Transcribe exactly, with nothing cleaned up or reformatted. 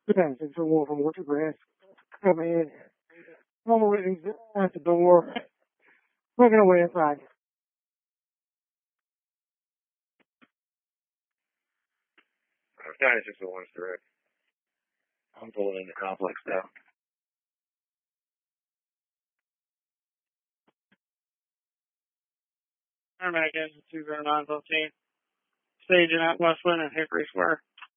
Yeah, it's a wolf from Winter Grass. Come in. All the way at the door. Looking away inside. I'm kind of just a one direct. I'm pulling in the complex now. I'm back in two zero nine fifteen. Staging at Westland and Hickory Square.